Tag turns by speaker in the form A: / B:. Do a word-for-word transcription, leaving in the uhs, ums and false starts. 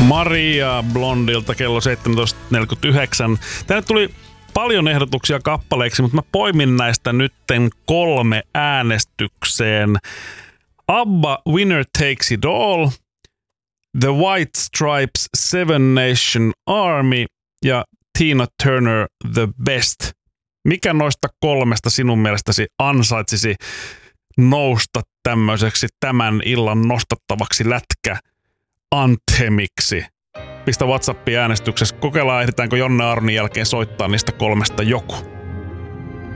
A: Maria Blondilta kello seitsemäntoista neljäkymmentäyhdeksän. Tänne tuli paljon ehdotuksia kappaleiksi, mutta mä poimin näistä nytten kolme äänestykseen. ABBA Winner Takes It All, The White Stripes Seven Nation Army ja Tina Turner The Best. Mikä noista kolmesta sinun mielestäsi ansaitsisi nousta tämmöiseksi tämän illan nostattavaksi lätkä anthemiksi? Pistä WhatsAppia äänestyksessä. Kokeillaan, ehditäänkö Jonne Arnin jälkeen soittaa niistä kolmesta joku.